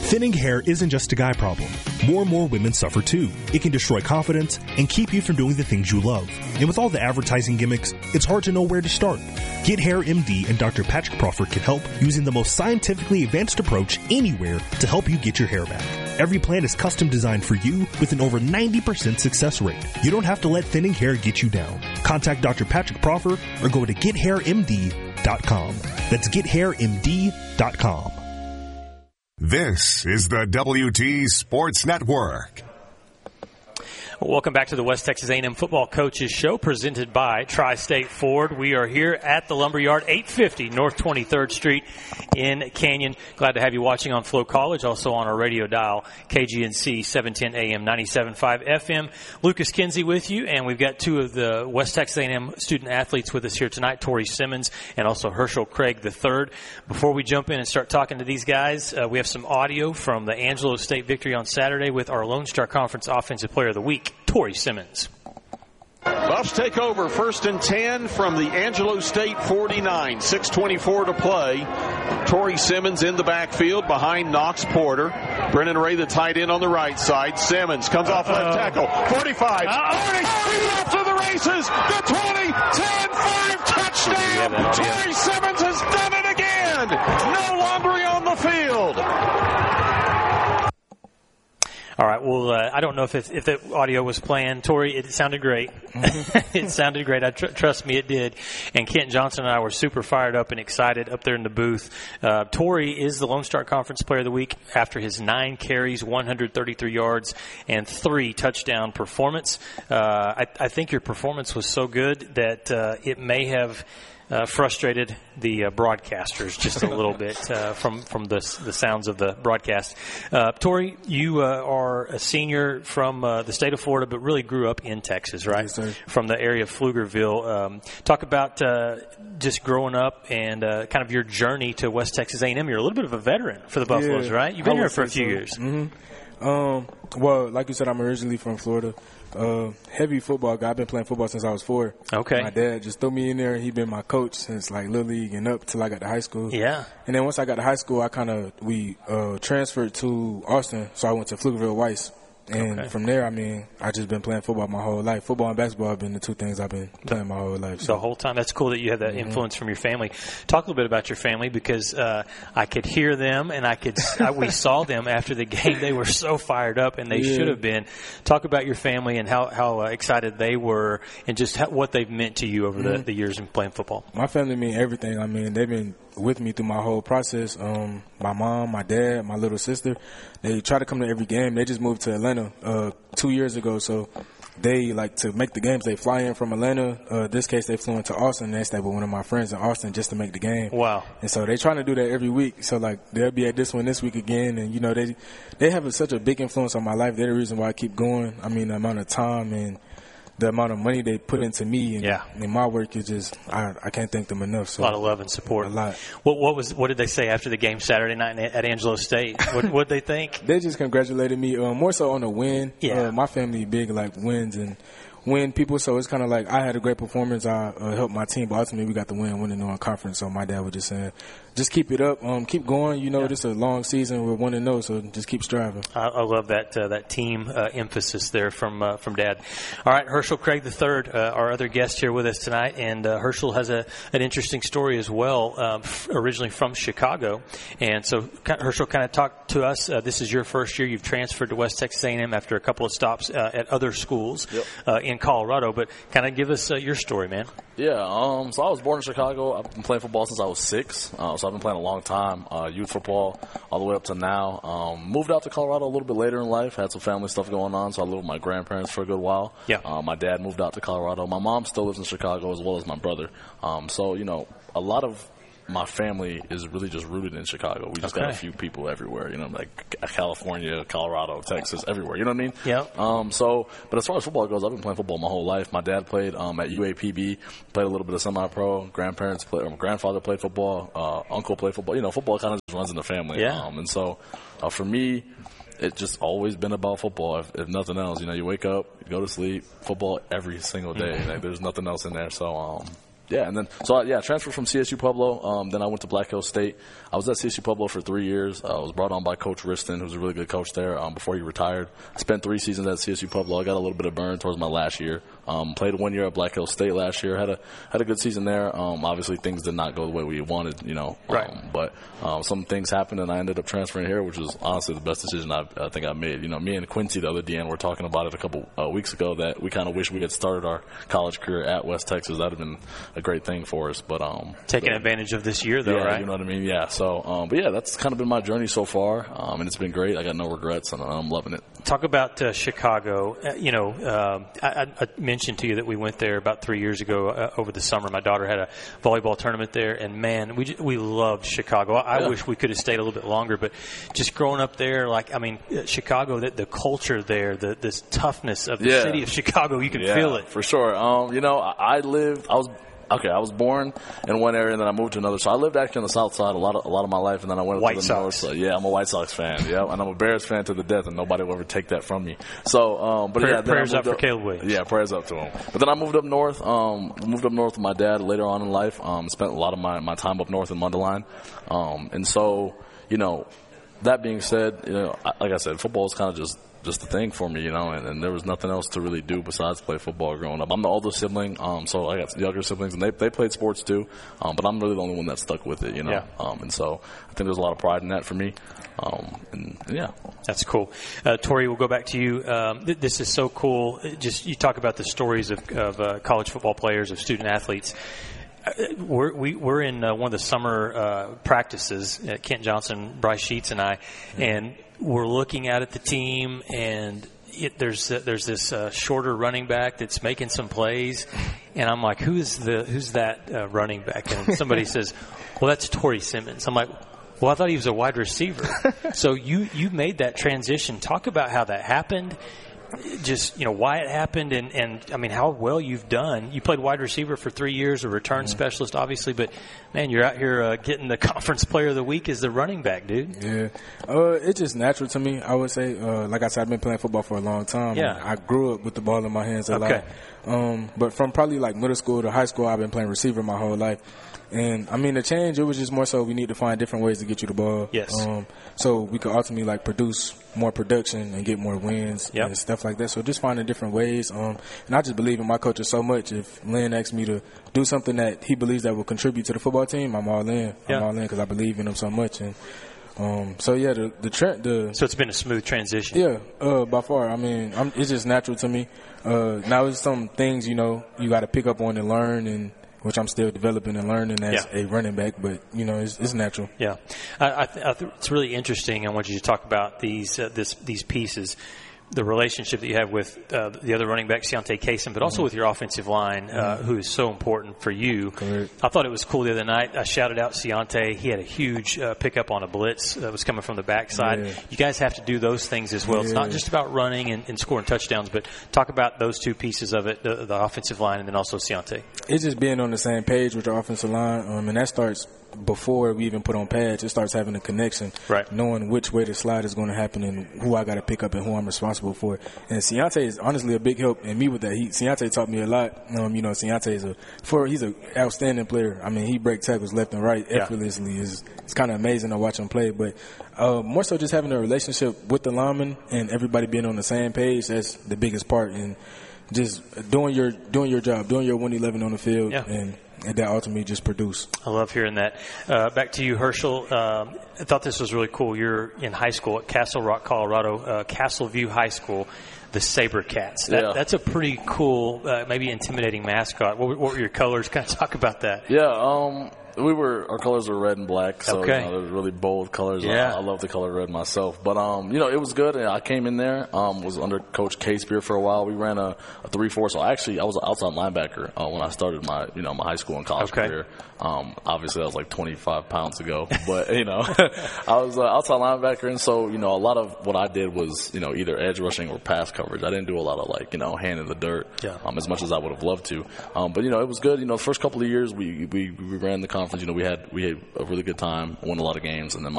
Thinning hair isn't just a guy problem. More and more women suffer too. It can destroy confidence and keep you from doing the things you love. And with all the advertising gimmicks, it's hard to know where to start. Get Hair MD and Dr. Patrick Crawford can help using the most scientifically advanced approach anywhere to help you get your hair back. Every plan is custom designed for you with an over 90% success rate. You don't have to let thinning hair get you down. Contact Dr. Patrick Crawford or go to gethairmd.com. That's gethairmd.com. This is the WT Sports Network. Welcome back to the West Texas A&M Football Coaches Show presented by Tri-State Ford. We are here at the Lumberyard, 850 North 23rd Street in Canyon. Glad to have you watching on Flow College, also on our radio dial, KGNC 710 AM, 97.5 FM. Lucas Kinsey with you, and we've got two of the West Texas A&M student athletes with us here tonight, Tori Simmons and also Herschel Craig III. Before we jump in and start talking to these guys, we have some audio from the Angelo State victory on Saturday with our Lone Star Conference Offensive Player of the Week, Tori Simmons. Buffs take over 1st and 10 from the Angelo State 49. 6:24 to play. Tori Simmons in the backfield behind Knox Porter. Brennan Ray, the tight end, on the right side. Simmons comes off left tackle. 45. 40 off to the races. The 20, 10, 5, touchdown. Tori Simmons has done it again. No longer on the field. All right, well, I don't know if the audio was playing. Tori, it sounded great. Mm-hmm. It sounded great. Trust me, it did. And Kent Johnson and I were super fired up and excited up there in the booth. Tori is the Lone Star Conference Player of the Week after his 9 carries, 133 yards, and 3 touchdown performance. I think your performance was so good that it may have frustrated the broadcasters just a little bit from the sounds of the broadcast. Tori, you are a senior from the state of Florida, but really grew up in Texas, right? Yes, sir. From the area of Pflugerville. Talk about just growing up and kind of your journey to West Texas A&M. You're a little bit of a veteran for the Buffaloes, right? You've been here for a few years. Mm-hmm. Well, like you said, I'm originally from Florida. Heavy football guy. I've been playing football since I was 4. Okay. My dad just threw me in there. He's been my coach since like Little League and up till I got to high school. Yeah. And then once I got to high school, we transferred to Austin, so I went to Pflugerville Weiss. And from there, I just been playing football my whole life. Football and basketball have been the 2 things I've been playing my whole life. So. The whole time. That's cool that you have that influence from your family. Talk a little bit about your family because I could hear them and we saw them after the game. They were so fired up and they should have been. Talk about your family and how excited they were and just what they've meant to you over the years in playing football. My family mean everything. They've been with me through my whole process. My mom, my dad, my little sister, they try to come to every game. They just moved to Atlanta 2 years ago, so they like to make the games. They fly in from Atlanta. This case, they flew into Austin. They stayed with one of my friends in Austin just to make the game. Wow! And so they trying to do that every week. So like they'll be at this one this week again, and they have such a big influence on my life. They're the reason why I keep going. The amount of time and the amount of money they put into me and my work is just I can't thank them enough. So a lot of love and support. A lot. What did they say after the game Saturday night at Angelo State? What did they think? They just congratulated me more so on the win. Yeah. My family big like wins and win people, so it's kind of like I had a great performance. I helped my team, but ultimately we got the winning the conference. So my dad was just saying, just keep it up, keep going. This is a long season. We're 1-0, so just keep striving. I love that team emphasis there from Dad. All right, Herschel Craig III, our other guest here with us tonight, and Herschel has an interesting story as well. Originally from Chicago, and so Herschel kind of talked to us. This is your first year. You've transferred to West Texas A&M after a couple of stops at other schools in Colorado, but kind of give us your story, man. Yeah, so I was born in Chicago. I've been playing football since I was 6, so I've been playing a long time, youth football all the way up to now. Moved out to Colorado a little bit later in life, had some family stuff going on, so I lived with my grandparents for a good while. Yeah. My dad moved out to Colorado. My mom still lives in Chicago as well as my brother. So, a lot of my family is really just rooted in Chicago. We just got a few people everywhere, like California, Colorado, Texas, everywhere. You know what I mean? Yeah. But as far as football goes, I've been playing football my whole life. My dad played at UAPB, played a little bit of semi-pro. Grandfather played football. Uncle played football. Football kind of just runs in the family. Yeah. And so for me, it's just always been about football. If nothing else, you wake up, you go to sleep, football every single day. Like, there's nothing else in there. So, Yeah, and then I transferred from CSU Pueblo. Then I went to Black Hills State. I was at CSU Pueblo for 3 years. I was brought on by Coach Riston, who's a really good coach there. Before he retired, I spent 3 seasons at CSU Pueblo. I got a little bit of burn towards my last year. Played 1 year at Black Hills State last year. Had a good season there. Obviously, things did not go the way we wanted, Right. But some things happened, and I ended up transferring here, which was honestly the best decision I think I made. Me and Quincy, the other DN, were talking about it a couple weeks ago that we kind of wish we had started our college career at West Texas. That would have been a great thing for us. But taking advantage of this year, though, yeah, right? You know what I mean? Yeah. So, but yeah, that's kind of been my journey so far, and it's been great. I got no regrets, and I'm loving it. Talk about Chicago. I mentioned to you that we went there about 3 years ago over the summer. My daughter had a volleyball tournament there, and man, we loved Chicago. I wish we could have stayed a little bit longer, but just growing up there, Chicago, the culture there, this toughness of the city of Chicago, you can feel it for sure. I was born in one area and then I moved to another. So I lived actually on the south side a lot of my life, and then I went to the north side. Yeah, I'm a White Sox fan. Yeah, and I'm a Bears fan to the death, and nobody will ever take that from me. So, prayers up for Caleb Williams. Yeah, prayers up to him. But then I moved up north. With my dad later on in life. Spent a lot of my time up north in Mundelein. And so, that being said, like I said, football is kind of just the thing for me, and there was nothing else to really do besides play football growing up. I'm the oldest sibling, so I got younger siblings, and they played sports too, but I'm really the only one that stuck with it, Yeah. And so I think there's a lot of pride in that for me, and yeah. That's cool. Tori, we'll go back to you. This is so cool. You talk about the stories of college football players, of student athletes. We're in one of the summer practices, Kent Johnson, Bryce Sheets, and I, and we're looking out at the team, and there's this shorter running back that's making some plays, and I'm like, who's that running back? And somebody says, well, that's Tori Simmons. I'm like, well, I thought he was a wide receiver. So you made that transition. Talk about how that happened. Just, why it happened and I mean, how well you've done. You played wide receiver for 3 years, a return specialist, obviously, but, man, you're out here getting the Conference Player of the Week as the running back, dude. Yeah. It's just natural to me, I would say. Like I said, I've been playing football for a long time. Yeah. I grew up with the ball in my hands a lot. But from probably like middle school to high school, I've been playing receiver my whole life. And, I mean, the change, it was just more so we need to find different ways to get you the ball. Yes. So we could ultimately, produce more production and get more wins and stuff like that. So just finding different ways. And I just believe in my coaches so much. If Lynn asks me to do something that he believes that will contribute to the football team, I'm all in. I'm all in because I believe in him so much. And so it's been a smooth transition. Yeah, by far. I mean, it's just natural to me. Now it's some things, you got to pick up on and learn, and which I'm still developing and learning as a running back, but, it's natural. Yeah. I think it's really interesting. I want you to talk about these pieces, the relationship that you have with the other running back, Ciante Kaysen, but also with your offensive line, who is so important for you. Correct. I thought it was cool the other night. I shouted out Ciante. He had a huge pickup on a blitz that was coming from the backside. Yeah. You guys have to do those things as well. Yeah. It's not just about running and scoring touchdowns, but talk about those two pieces of it, the offensive line and then also Ciante. It's just being on the same page with your offensive line, and that starts before we even put on pads. It starts having a connection, right? Knowing which way the slide is going to happen and who I got to pick up and who I'm responsible for. And Ciante is honestly a big help in me with that. Ciante taught me a lot. Ciante he's an outstanding player. I mean, he breaks tackles left and right effortlessly. It's kind of amazing to watch him play. But more so just having a relationship with the lineman and everybody being on the same page. That's the biggest part. And just doing your job, doing your 111 on the field, and that ultimately just produce. I love hearing that. Back to you, Herschel. I thought this was really cool. You're in high school at Castle Rock, Colorado, Castleview High School, the SaberCats. That's a pretty cool, maybe intimidating mascot. What were your colors? Kind of talk about that. Yeah, our colors were red and black, so they're really bold colors. Yeah. I love the color red myself. But it was good. I came in there, was under Coach K-Spear for a while. We ran a 3-4. So I was an outside linebacker when I started my high school and college career. Obviously that was like 25 pounds ago, but I was an outside linebacker, and so a lot of what I did was either edge rushing or pass coverage. I didn't do a lot of hand in the dirt, as much as I would have loved to. But it was good. The first couple of years we ran the conference. We had a really good time, won a lot of games, and then